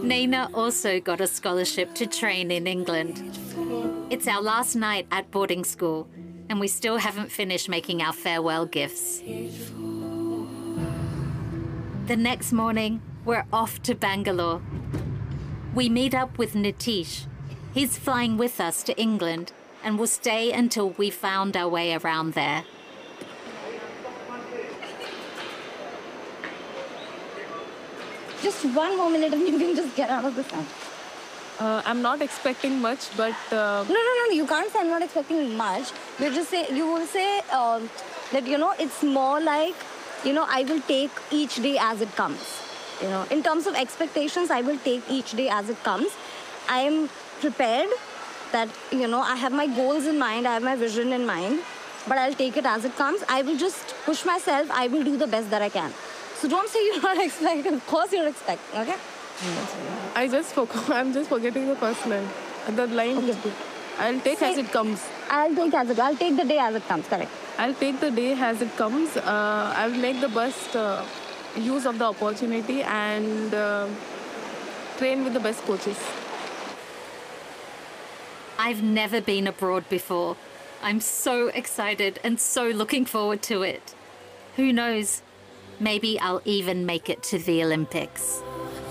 Naina also got a scholarship to train in England. It's our last night at boarding school, and we still haven't finished making our farewell gifts. The next morning, we're off to Bangalore. We meet up with Nitish. He's flying with us to England and will stay until we found our way around there. Just one more minute and you can just get out of the sun. I'm not expecting much, but... No, you can't say I'm not expecting much. You will say that, it's more like, I will take each day as it comes. In terms of expectations, I will take each day as it comes. I am prepared that, I have my goals in mind, I have my vision in mind, but I'll take it as it comes. I will just push myself, I will do the best that I can. So don't say you're not expecting. Of course you're expecting, okay? I'm just forgetting the first line. The line, okay. I'll take as it comes. I'll take the day as it comes, correct. I'll take the day as it comes. I'll make the best use of the opportunity and train with the best coaches. I've never been abroad before. I'm so excited and so looking forward to it. Who knows? Maybe I'll even make it to the Olympics.